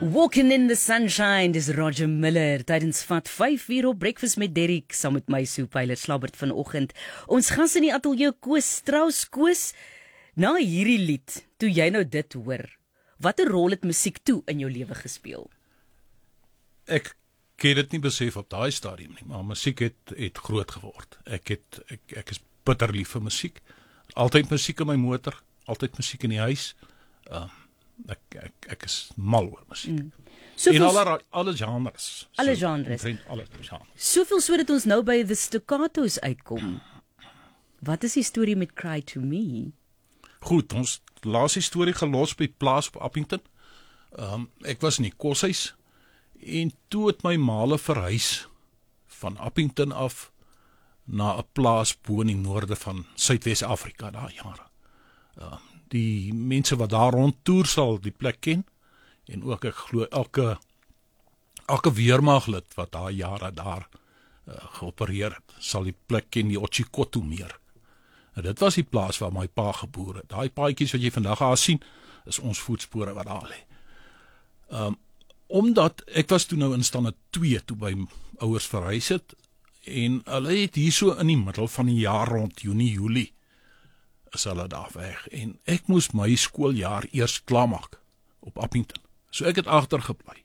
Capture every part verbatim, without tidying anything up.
Walking in the Sunshine, dis Roger Miller, tydens vat vyf uur op Breakfast met Derrick, saam met my Sue Pilot Slabbert vanoggend. Ons gas in die ateljee Koos Strauss. Koos, na hierdie lied, toe jy nou dit hoor, watter rol het musiek toe in jou lewe gespeel? Ek het dit nie besef op daai stadium nie, maar musiek het, het groot geword. Ek, het, ek, ek is bitter lief vir musiek. Altyd musiek in my motor, altyd musiek in die huis. Um, ek, ek, ek is mal oor musiek. Mm. Soveel, in alle, alle genres. Alle so, genres. Alle genres. Soveel so dat ons nou by The Staccatos uitkom. Wat is die storie met Cry to Me? Goed, ons laas die storie gelos by plaas op Appington. Um, ek was in die koshuis, en toe het my maale verhuis van Appington af na 'n plaas bo in die noorde van Suidwes-Afrika daai jare. Uh, die mense wat daar rond toer sal die plek ken, en ook ek glo elke elke weermaglid wat daai jare daar uh, geopereer het, sal die plek ken, die Otjikoto meer. En dit was die plaas waar my pa geboor het. Daai paadjies wat jy vandag daar sien, is ons voetspore wat daar lê. Um, omdat ek was toe nou in stande twee toe by ouers verhuis het, en hulle het hier so in die middel van die jaar rond Junie, Julie is hulle daar weg, en ek moes my skooljaar eers klaarmaak op Appington, so ek het agtergebly.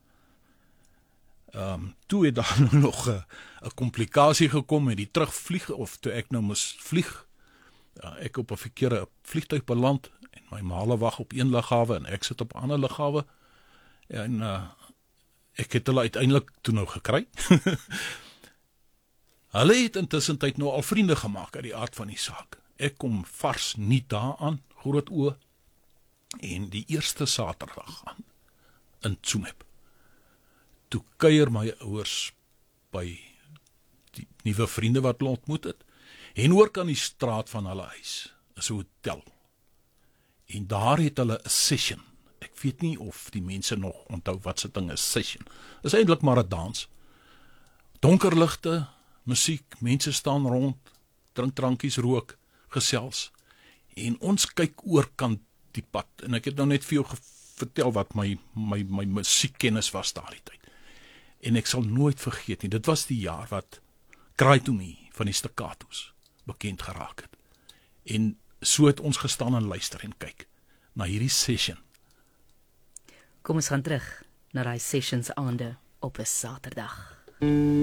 Um, toe het daar nou nog 'n komplikasie gekom met die terugvlieg, of toe ek nou moes vlieg, uh, ek op 'n verkeerde vliegtuig beland, en my maale wag op een lughawe, en ek sit op 'n ander lughawe, en uh, ek het hulle uiteindelik toe nou gekry. Hulle het intussen tyd nou al vriende gemaak uit die aard van die saak. Ek kom vars nie daaraan, groot oë, en die eerste Saterdag aan, in Tsumeb. Toe kuier my ouers by die nuwe vriende wat hulle ontmoet het, en ook aan die straat van hulle huis, is 'n hotel. En daar het hulle 'n session. Ek weet nie of die mense nog onthou wat se ding is session. Is eintlik maar 'n dans. Donker ligte, musiek, mense staan rond, drink drankies, rook, gesels. En ons kyk oorkant die pad. En ek het nou net vir jou vertel wat my my my musiekkennis was daardie tyd. En ek sal nooit vergeet nie. Dit was die jaar wat Cry to Me van die Staccatos bekend geraak het. En so het ons gestaan en luister en kyk na hierdie session. Kom ons gaan terug na daai sessions aande op 'n Saterdag.